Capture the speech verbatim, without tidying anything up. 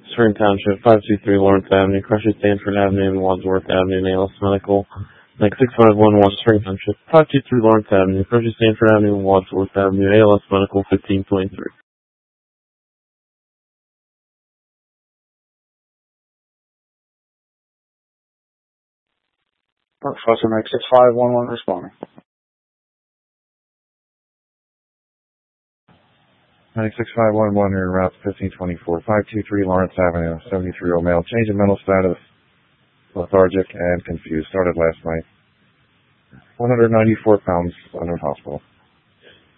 Spring Township, five two three Lawrence Avenue, Crusher Stanford Avenue, and Wadsworth Avenue, A L S Medical. Like six five one one Spring Township, five two three Lawrence Avenue, Crusher Stanford Avenue, and Wadsworth Avenue, A L S Medical, fifteen twenty-three. Professor Mike six five one one responding. ninety-six five one one, your route fifteen twenty-four, five two three Lawrence Avenue, seventy-three-year-old male, change in mental status, lethargic and confused, started last night. one hundred ninety-four pounds, under hospital.